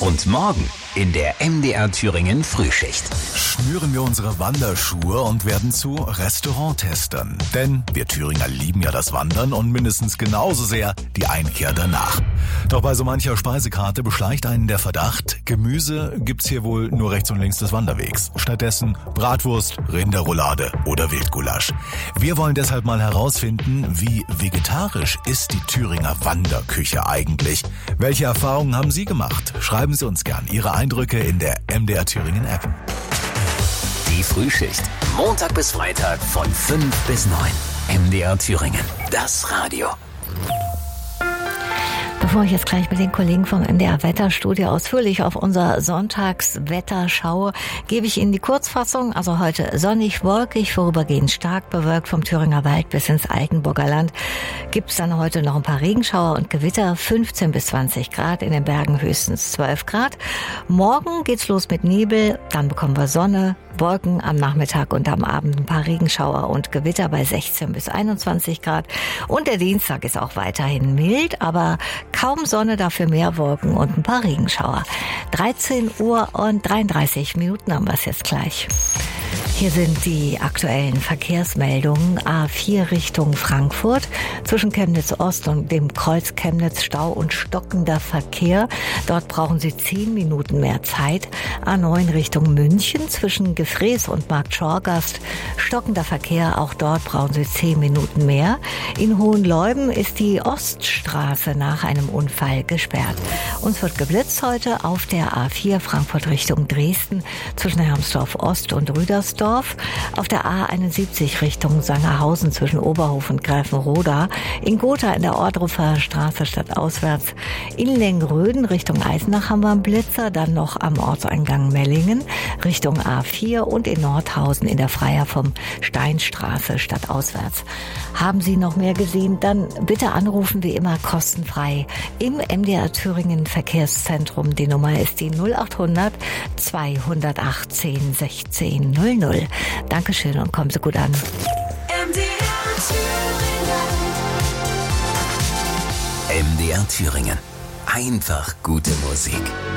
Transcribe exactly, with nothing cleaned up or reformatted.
Und morgen in der M D R Thüringen Frühschicht. Schnüren wir unsere Wanderschuhe und werden zu Restauranttestern. Denn wir Thüringer lieben ja das Wandern und mindestens genauso sehr die Einkehr danach. Doch bei so mancher Speisekarte beschleicht einen der Verdacht, Gemüse gibt's hier wohl nur rechts und links des Wanderwegs. Stattdessen Bratwurst, Rinderroulade oder Wildgulasch. Wir wollen deshalb mal herausfinden, wie vegetarisch ist die Thüringer Wanderküche eigentlich? Welche Erfahrungen haben Sie gemacht? Schreiben Sie uns gern Ihre Eindrücke in der M D R Thüringen App. Die Frühschicht. Montag bis Freitag von fünf bis neun. M D R Thüringen. Das Radio. Bevor ich jetzt gleich mit den Kollegen vom M D R Wetterstudio ausführlich auf unser Sonntagswetter schaue, gebe ich Ihnen die Kurzfassung. Also heute sonnig, wolkig, vorübergehend stark bewölkt vom Thüringer Wald bis ins Altenburger Land. Gibt es dann heute noch ein paar Regenschauer und Gewitter, fünfzehn bis zwanzig Grad, in den Bergen höchstens zwölf Grad. Morgen geht's los mit Nebel, dann bekommen wir Sonne, Wolken am Nachmittag und am Abend ein paar Regenschauer und Gewitter bei sechzehn bis einundzwanzig Grad. Und der Dienstag ist auch weiterhin mild, aber kaum Sonne, dafür mehr Wolken und ein paar Regenschauer. dreizehn Uhr und dreiunddreißig Minuten haben wir es jetzt gleich. Hier sind die aktuellen Verkehrsmeldungen. A vier Richtung Frankfurt. Zwischen Chemnitz Ost und dem Kreuz Chemnitz Stau und stockender Verkehr. Dort brauchen Sie zehn Minuten mehr Zeit. A neun Richtung München. Zwischen Gefrees und Markt Schorgast stockender Verkehr. Auch dort brauchen Sie zehn Minuten mehr. In Hohenleuben ist die Oststraße nach einem Unfall gesperrt. Uns wird geblitzt heute auf der A vier Frankfurt Richtung Dresden. Zwischen Hermsdorf Ost und Rüdersdorf. Auf der A einundsiebzig Richtung Sangerhausen zwischen Oberhof und Greifenroda. In Gotha in der Ordrufer Straße stadtauswärts. In Lengröden Richtung Eisenach haben wir einen Blitzer. Dann noch am Ortseingang Mellingen Richtung A vier und in Nordhausen in der Freier vom Steinstraße stadtauswärts. Haben Sie noch mehr gesehen? Dann bitte anrufen, wie immer kostenfrei im M D R Thüringen Verkehrszentrum. Die Nummer ist die null achthundert zweihundertachtzehn sechzehn null null. Dankeschön und kommen Sie gut an. M D R Thüringen. M D R Thüringen. Einfach gute Musik.